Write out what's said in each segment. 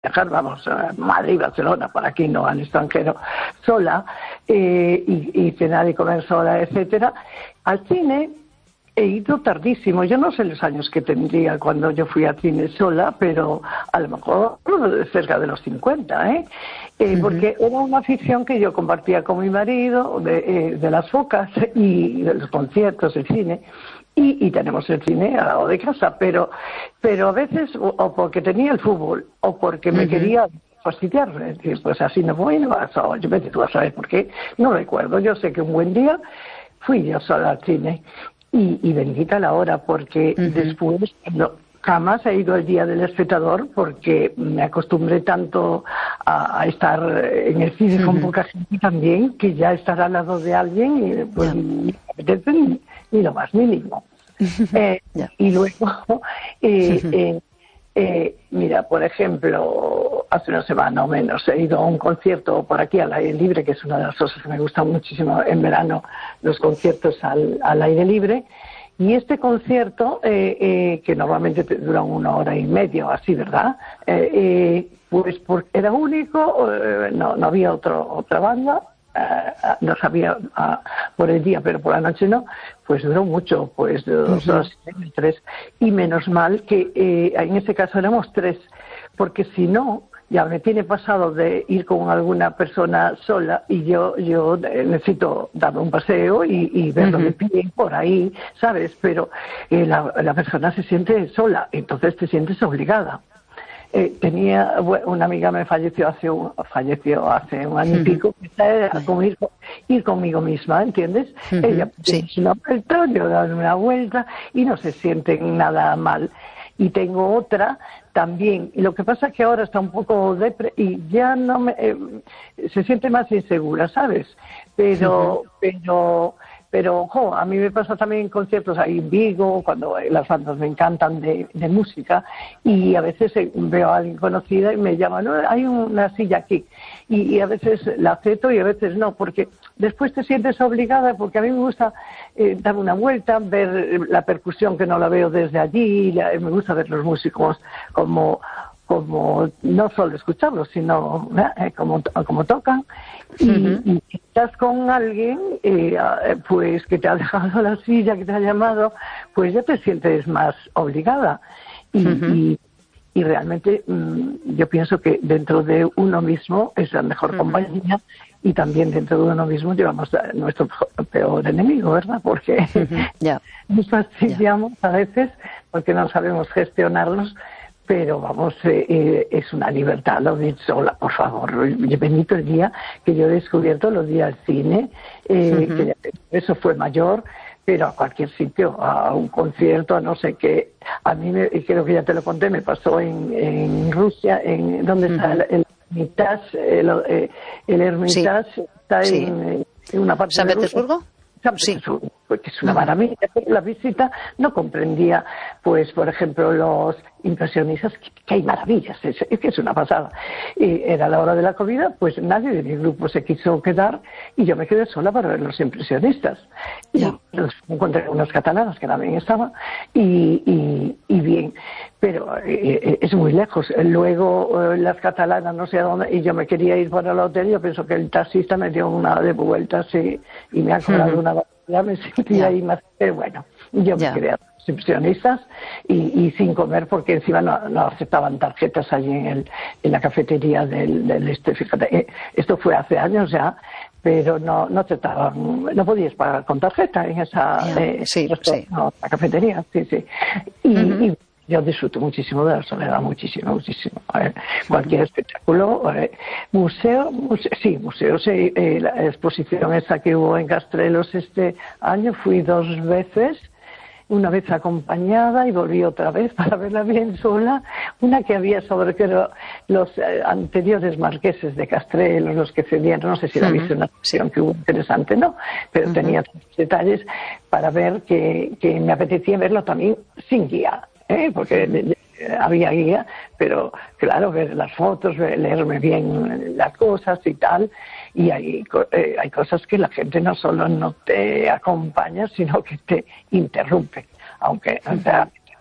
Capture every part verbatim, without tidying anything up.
viajar, vamos, a Madrid, Barcelona, por aquí no, al extranjero, sola, eh, y, y cenar y comer sola, etcétera. Al cine he ido tardísimo. Yo no sé los años que tendría cuando yo fui al cine sola, pero a lo mejor cerca de los cincuenta, ¿eh? eh uh-huh. Porque era una afición que yo compartía con mi marido, de, eh, de las focas y de los conciertos, el cine. Y, y tenemos el cine al lado de casa, pero pero a veces o, o porque tenía el fútbol o porque me uh-huh. quería fastidiar, es decir, pues así no voy, no vas a, yo me tú vas a saber por qué, no recuerdo, yo sé que un buen día fui yo sola al cine y, y bendita la hora, porque uh-huh. después no, jamás he ido el día del espectador porque me acostumbré tanto a, a estar en el cine uh-huh. con poca gente también, que ya estar al lado de alguien y pues yeah. me apetece ni, ni lo más mínimo. eh, yeah. Y luego, eh, eh, eh, mira, por ejemplo, hace una semana o menos he ido a un concierto por aquí al aire libre, que es una de las cosas que me gustan muchísimo en verano, los conciertos al, al aire libre. Y este concierto, eh, eh, que normalmente duran una hora y media o así, ¿verdad? Eh, eh, pues porque era único, eh, no, no había otro, otra banda. Uh, no sabía uh, por el día, pero por la noche no, pues duró mucho, pues de dos uh-huh. horas y tres, y menos mal que eh, en ese caso éramos tres, porque si no, ya me tiene pasado de ir con alguna persona sola y yo yo necesito darme un paseo y, y verlo uh-huh. de pie por ahí, ¿sabes? Pero eh, la, la persona se siente sola, entonces te sientes obligada. Eh, tenía una amiga, me falleció hace un, falleció hace un año y pico, era como ir, ir conmigo misma, ¿entiendes? Uh-huh, ella sí. una vuelta, yo darme una vuelta y no se sienten nada mal. Y tengo otra también, y lo que pasa es que ahora está un poco depre y ya no me, eh, se siente más insegura, ¿sabes? Pero, uh-huh. pero Pero, ojo, a mí me pasa también en conciertos ahí en Vigo, cuando las bandas me encantan de, de música, y a veces veo a alguien conocida y me llama, no, hay una silla aquí, y, y a veces la acepto y a veces no, porque después te sientes obligada, porque a mí me gusta eh, dar una vuelta, ver la percusión que no la veo desde allí, la, me gusta ver los músicos como... como no solo escucharlos, sino eh, como, como tocan, y, uh-huh. y si estás con alguien eh, pues que te ha dejado la silla, que te ha llamado, pues ya te sientes más obligada. Y, uh-huh. y, y realmente mmm, yo pienso que dentro de uno mismo es la mejor uh-huh. compañía, y también dentro de uno mismo llevamos a nuestro peor enemigo, ¿verdad? Porque uh-huh. yeah. nos fastidiamos yeah. a veces porque no sabemos gestionarlos. Pero vamos, eh, eh, es una libertad, lo de sola, por favor. Bendito el día que yo he descubierto los días al cine, eh, uh-huh. que eso fue mayor, pero a cualquier sitio, a un concierto, a no sé qué. A mí, me, creo que ya te lo conté, me pasó en, en Rusia, en donde uh-huh. está el, el Hermitage, el, el Hermitage sí. está sí. En, en una parte ¿San de Petersburgo? San Petersburgo, sí. Porque es una maravilla. La visita no comprendía, pues, por ejemplo, los impresionistas, que, que hay maravillas, es, es que es una pasada. Y era la hora de la comida, pues nadie de mi grupo se quiso quedar y yo me quedé sola para ver los impresionistas. Y yeah. los encontré unos catalanas que también estaban, y, y, y bien, pero eh, es muy lejos. Luego eh, las catalanas no sé a dónde, y yo me quería ir para el hotel, yo pienso que el taxista me dio una de vueltas y, y me ha cobrado uh-huh. una ya me sentía yeah. ahí más, pero bueno, yo me yeah. quedé a los impresionistas y, y sin comer, porque encima no, no aceptaban tarjetas allí en, el, en la cafetería del, del este, fíjate, eh, esto fue hace años ya, pero no no aceptaban, no podías pagar con tarjeta en esa yeah. eh, sí, resto, sí. No, la cafetería, sí, sí, y, uh-huh. y yo disfruto muchísimo de la soledad, muchísimo, muchísimo. Eh, cualquier espectáculo, eh, museo, museo, sí, museo, sí, eh, la exposición esa que hubo en Castrelos este año, fui dos veces, una vez acompañada y volví otra vez para verla bien sola, una que había sobre que los eh, anteriores marqueses de Castrelos, los que cedían, no sé si la uh-huh. viste, una exposición que hubo interesante, ¿no? Pero uh-huh. tenía detalles para ver que, que me apetecía verlo también sin guía. ¿Eh? Porque eh, había guía, pero claro, ver las fotos, ver, leerme bien las cosas y tal, y hay, eh, hay cosas que la gente no solo no te acompaña, sino que te interrumpe, aunque uh-huh.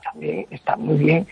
también está muy bien,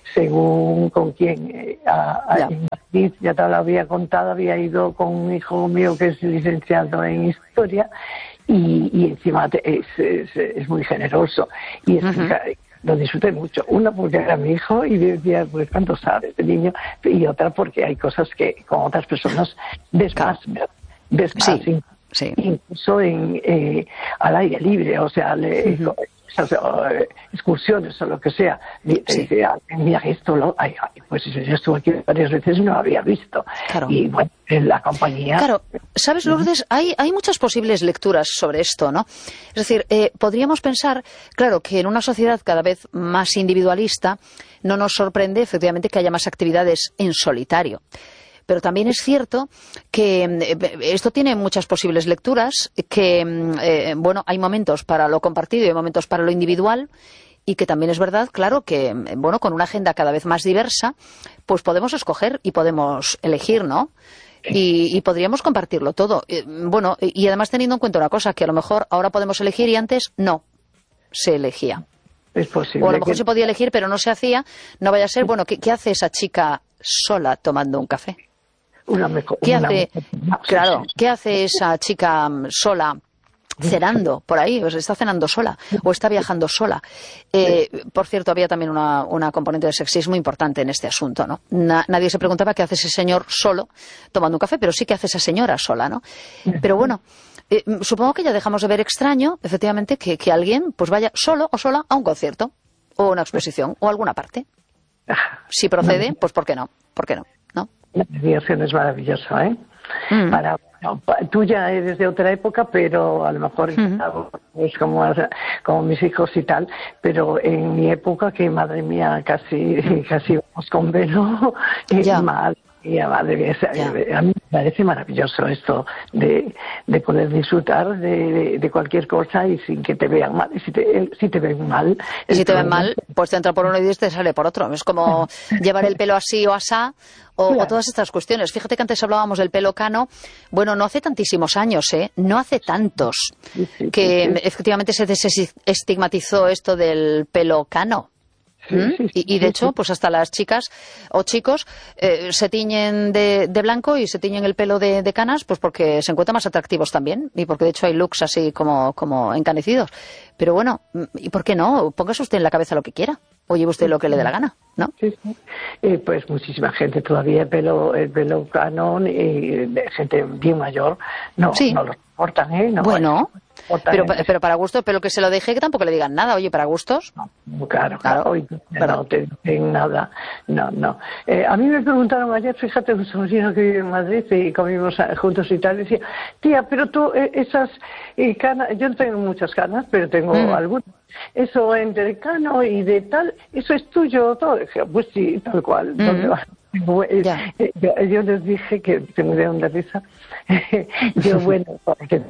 según con quién. Eh, a, a, en Madrid, ya te lo había contado, había ido con un hijo mío que es licenciado en Historia y, y encima te, es, es, es muy generoso y es, uh-huh. Lo disfruté mucho. Una porque era mi hijo y decía, pues cuánto sabe este niño, y otra porque hay cosas que con otras personas ves más, ves más sí, in, sí. incluso en, eh, al aire libre, o sea, le, uh-huh. esas, uh, excursiones o lo que sea. Sí. Dice, mira, esto lo, ay, ay, pues yo estuve aquí varias veces y no lo había visto. Claro. Y bueno, en la compañía... Claro, ¿sabes, Lourdes? Hay, hay muchas posibles lecturas sobre esto, ¿no? Es decir, eh, podríamos pensar, claro, que en una sociedad cada vez más individualista no nos sorprende efectivamente que haya más actividades en solitario. Pero también es cierto que eh, esto tiene muchas posibles lecturas, que, eh, bueno, hay momentos para lo compartido y hay momentos para lo individual, y que también es verdad, claro, que, bueno, con una agenda cada vez más diversa, pues podemos escoger y podemos elegir, ¿no? Y, y podríamos compartirlo todo. Eh, bueno, y además teniendo en cuenta una cosa, que a lo mejor ahora podemos elegir y antes no se elegía. Es posible. O a lo mejor que... se podía elegir, pero no se hacía. No vaya a ser, bueno, ¿qué, qué hace esa chica sola tomando un café? Una meco... ¿Qué una hace, meco... claro, ¿qué hace esa chica sola cenando por ahí? Pues está cenando sola o está viajando sola. Eh, por cierto, había también una, una componente de sexismo importante en este asunto, ¿no? Na, nadie se preguntaba qué hace ese señor solo tomando un café, pero sí que hace esa señora sola, ¿no? Pero bueno, eh, supongo que ya dejamos de ver extraño, efectivamente, que, que alguien pues vaya solo o sola a un concierto o una exposición o a alguna parte. Si procede, pues ¿por qué no? ¿Por qué no? ¿No? La mediación es maravillosa, ¿eh? Mm. Para, no, tú ya eres de otra época, pero a lo mejor mm. es como, como mis hijos y tal, pero en mi época, que madre mía, casi casi vamos con velo, ya. mal. Y a, madre mía, a mí me parece maravilloso esto de, de poder disfrutar de, de, de cualquier cosa y sin que te vean mal. Y si te, si te ven mal... Y si te ven mal, pues te entra por uno y te sale por otro. Es como llevar el pelo así o asá, o, claro. o todas estas cuestiones. Fíjate que antes hablábamos del pelo cano. Bueno, no hace tantísimos años, ¿eh? No hace tantos. Sí, sí, que sí, sí. efectivamente se desestigmatizó esto del pelo cano. Sí, sí, sí, y, y de hecho, pues hasta las chicas o chicos eh, se tiñen de, de blanco y se tiñen el pelo de, de canas, pues porque se encuentran más atractivos también y porque de hecho hay looks así como, como encanecidos. Pero bueno, ¿y por qué no? Póngase usted en la cabeza lo que quiera o lleve usted lo que le dé la gana, ¿no? Sí, sí. Eh, pues muchísima gente todavía el pelo, el pelo canon y de gente bien mayor no, sí. no lo soportan, ¿eh? No, bueno... Pero, pero para gustos, pero que se lo deje que tampoco le digan nada. Oye, para gustos. No, claro, claro. Hoy no te dicen nada. No, no. Eh, a mí me preguntaron ayer, fíjate, un sobrino que vive en Madrid y comimos juntos y tal, y decía, tía, pero tú eh, esas eh, canas, yo no tengo muchas canas, pero tengo mm. algunas. Eso entre cano y de tal, eso es tuyo todo. Y dije, pues sí, tal cual. Mm. ¿Dónde vas? Yeah. Yo, yo les dije que, que me dieron de risa. Yo, bueno, porque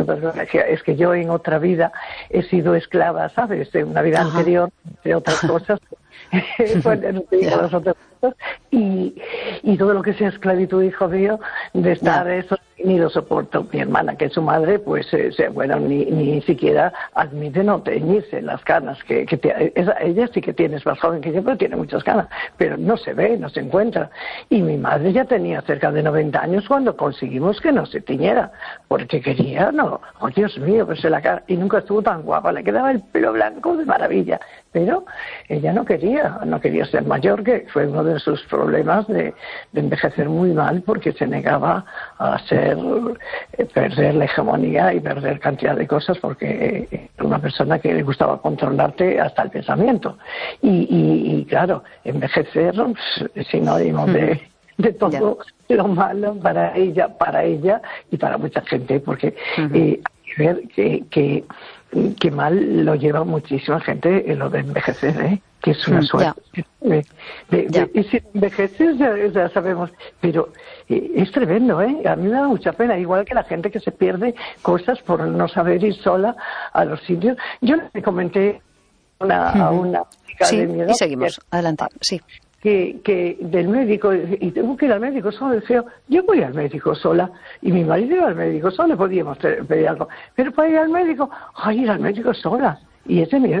es que yo en otra vida he sido esclava, ¿sabes? En una vida Ajá. anterior, de otras cosas. Bueno, no te digo las otras cosas. Y, y todo lo que sea esclavitud, hijo mío, de estar yeah. eso, ni lo soporto. Mi hermana, que es su madre, pues, eh, bueno, ni, ni siquiera admite no teñirse las canas. Que, que te, esa, ella sí que tiene, es más joven que yo, pero tiene muchas canas. Pero no se ve, no se encuentra. Y mi madre ya tenía cerca de noventa años cuando conseguimos que no se tiñera. Porque quería, no, oh Dios mío, pues la cara. Y nunca estuvo tan guapa, le quedaba el pelo blanco de maravilla. Pero ella no quería, no quería ser mayor, que fue uno de sus problemas de, de envejecer muy mal, porque se negaba a ser, eh, perder la hegemonía y perder cantidad de cosas, porque eh, era una persona que le gustaba controlarte hasta el pensamiento. Y, y, y claro, envejecer es sinónimo de, de todo yeah. lo malo para ella, para ella y para mucha gente, porque uh-huh. eh, hay que ver que, que que mal lo lleva muchísima gente en lo de envejecer, ¿eh? Que es una suerte. Yeah. De, de, yeah. de, y si envejeces ya, ya sabemos, pero eh, es tremendo, ¿eh? A mí me da mucha pena, igual que la gente que se pierde cosas por no saber ir sola a los sitios. Yo le comenté una, uh-huh. a una chica sí, de mi edad. Y seguimos, adelante, sí. Que, que del médico, y tengo que ir al médico solo, decía, yo voy al médico sola, y mi marido iba al médico solo, podíamos pedir algo, pero para ir al médico, ay, ir al médico sola, y es de mi edad,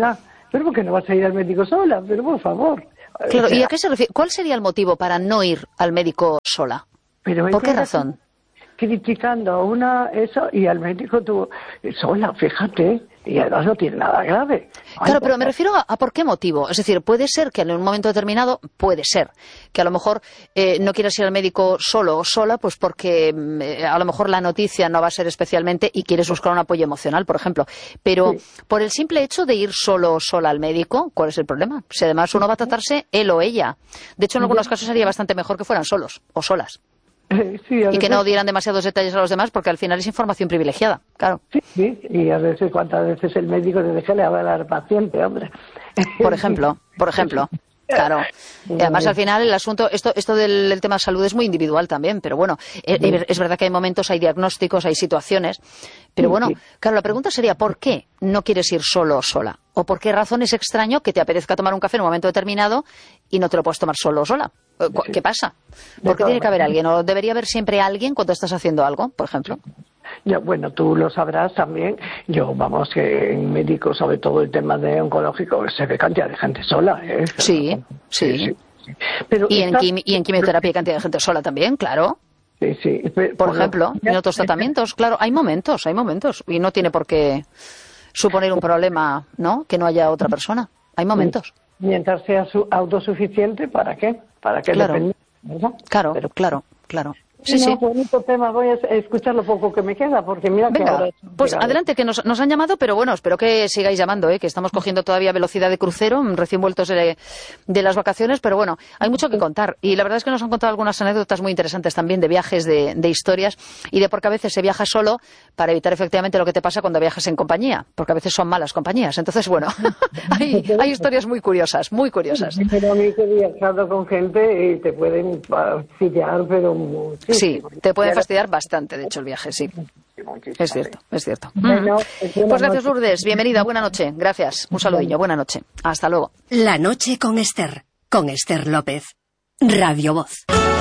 pero ¿por qué no vas a ir al médico sola? Pero por favor. Claro, o sea, ¿y a qué se refiere? ¿Cuál sería el motivo para no ir al médico sola? pero ¿Por qué ella razón? criticando a una eso y al médico tú sola, fíjate, y además no tiene nada grave. Ay, Claro, pero me por refiero a, a por qué motivo. Es decir, puede ser que en un momento determinado, puede ser, que a lo mejor eh, no quieras ir al médico solo o sola, pues porque eh, a lo mejor la noticia no va a ser especialmente y quieres buscar un apoyo emocional, por ejemplo. Pero Sí. por el simple hecho de ir solo o sola al médico, ¿cuál es el problema? Si además uno va a tratarse él o ella. De hecho, en algunos casos sería bastante mejor que fueran solos o solas. Sí, a Y que veces- no dieran demasiados detalles a los demás, porque al final es información privilegiada, claro. Sí, sí, y a veces, ¿cuántas veces el médico le deja de hablar al paciente, hombre? Por ejemplo, por ejemplo. Claro. Y además, al final, el asunto, esto, esto del el tema de salud es muy individual también, pero bueno, eh, es verdad que hay momentos, hay diagnósticos, hay situaciones, pero Sí, bueno, sí. claro, la pregunta sería, ¿por qué no quieres ir solo o sola? ¿O por qué razón es extraño que te apetezca tomar un café en un momento determinado y no te lo puedes tomar solo o sola? Sí. ¿Qué pasa? De ¿Por qué tiene todas que haber maneras. alguien? ¿O debería haber siempre alguien cuando estás haciendo algo, por ejemplo? Ya, bueno, tú lo sabrás también. Yo, vamos, que en médicos, sobre todo el tema de oncológico, se ve cantidad de gente sola, ¿eh? Sí, sí. sí. Pero Y en, está- quimi- y en quimioterapia hay cantidad de gente sola también, claro. Sí, sí. Pe- Por lo- ejemplo, en otros tratamientos, claro, hay momentos, hay momentos. Y no tiene por qué suponer un problema, ¿no? Que no haya otra persona. Hay momentos. Mientras sea su autosuficiente, ¿para qué? ¿Para qué Claro. depende? ¿Verdad? Claro, Pero- claro, claro. Sí, no, sí. bonito tema, voy a escuchar lo poco que me queda, porque mira que Venga, ahora... pues adelante, que nos, nos han llamado, pero bueno, espero que sigáis llamando, ¿eh? Que estamos cogiendo todavía velocidad de crucero, recién vueltos de, de las vacaciones, pero bueno, hay mucho que contar. Y la verdad es que nos han contado algunas anécdotas muy interesantes también de viajes, de, de historias, y de por qué a veces se viaja solo para evitar efectivamente lo que te pasa cuando viajas en compañía, porque a veces son malas compañías. Entonces, bueno, hay, hay historias muy curiosas, muy curiosas. Pero a mí que he viajado con gente y te pueden fastidiar, pero Sí, muchísimo. te puede Ya fastidiar bastante, de hecho, el viaje, sí. muchísimo, Es cierto, es cierto. Bueno, Mm. pues buenas Pues gracias, noches. Lourdes. Bienvenida, buena noche. Gracias. Un saludillo, buena noche. Hasta luego. La noche con Esther, con Esther López. Radio Voz.